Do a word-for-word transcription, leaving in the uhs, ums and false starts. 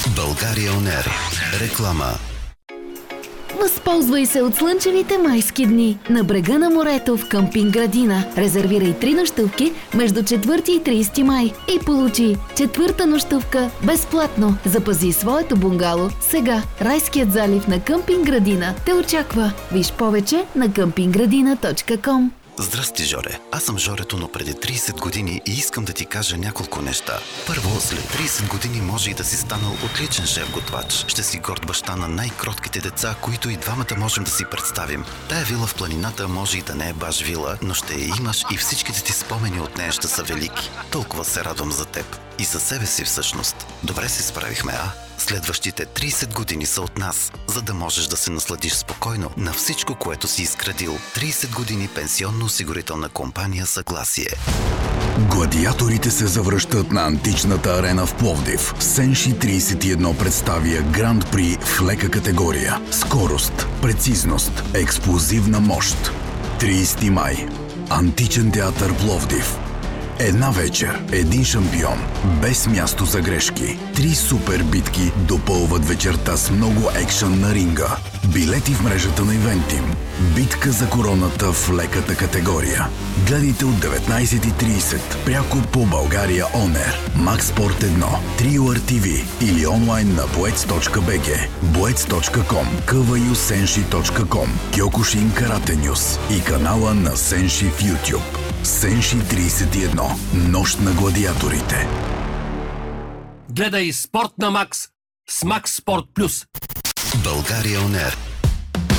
България Он Ер. Реклама. Възползвай се от слънчевите майски дни на брега на морето в къмпинг Градина. Резервирай три нощувки между четвърти и тридесети май и получи четвърта нощувка безплатно. Запази своето бунгало сега. Райският залив на къмпинг Градина те очаква. Виж повече на къмпинг градина точка ком. Здрасти, Жоре. Аз съм Жорето, но преди тридесет години и искам да ти кажа няколко неща. Първо, след тридесет години може и да си станал отличен шеф-готвач. Ще си горд баща на най-кротките деца, които и двамата можем да си представим. Тая вила в планината може и да не е баш вила, но ще я имаш и всичките ти спомени от нея ще са велики. Толкова се радвам за теб. И за себе си всъщност. Добре се справихме, а? Следващите тридесет години са от нас, за да можеш да се насладиш спокойно на всичко, което си изградил. тридесет години пенсионно-осигурителна компания Съгласие. Гладиаторите се завръщат на античната арена в Пловдив. Сенши тридесет и едно представя Гранд При в лека категория. Скорост, прецизност, експлозивна мощ. тридесети май. Античен театър Пловдив. Една вечер, един шампион, без място за грешки. Три супер битки допълват вечерта с много екшън на ринга. Билети в мрежата на Ивентим. Битка за короната в леката категория. Гледайте от деветнайсет и тридесет пряко по България Он Ер, Макс Спорт едно, Триуър ТВ или онлайн на боец точка би джи, боец точка ком, квю сенши точка ком, Кьокушин Карате Нюс и канала на Сенши в YouTube. Сенши тридесет и едно. Нощ на гладиаторите. Гледай Спорт на Макс с Макс Спорт Плюс. България Он Ер.